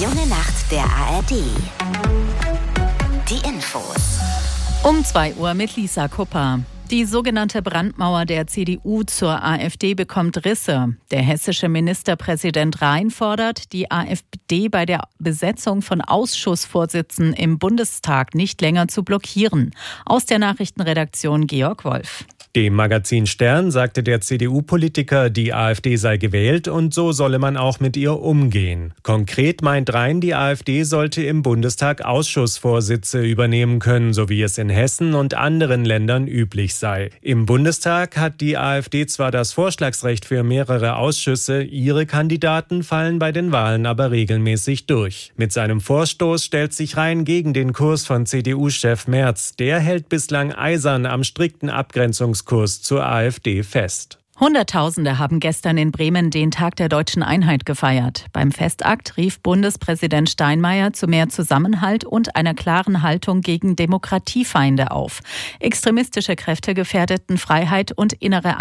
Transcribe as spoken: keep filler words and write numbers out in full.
Junge Nacht der A R D. Die Infos. Um zwei Uhr mit Lisa Kupper. Die sogenannte Brandmauer der C D U zur AfD bekommt Risse. Der hessische Ministerpräsident Rhein fordert, die AfD bei der Besetzung von Ausschussvorsitzen im Bundestag nicht länger zu blockieren. Aus der Nachrichtenredaktion Georg Wolf. Dem Magazin Stern sagte der C D U-Politiker, die AfD sei gewählt und so solle man auch mit ihr umgehen. Konkret meint Rhein, die AfD sollte im Bundestag Ausschussvorsitze übernehmen können, so wie es in Hessen und anderen Ländern üblich sei. Im Bundestag hat die AfD zwar das Vorschlagsrecht für mehrere Ausschüsse, ihre Kandidaten fallen bei den Wahlen aber regelmäßig durch. Mit seinem Vorstoß stellt sich Rhein gegen den Kurs von C D U-Chef Merz. Der hält bislang eisern am strikten Abgrenzungskurs zur AfD fest. Hunderttausende haben gestern in Bremen den Tag der Deutschen Einheit gefeiert. Beim Festakt rief Bundespräsident Steinmeier zu mehr Zusammenhalt und einer klaren Haltung gegen Demokratiefeinde auf. Extremistische Kräfte gefährdeten Freiheit und innere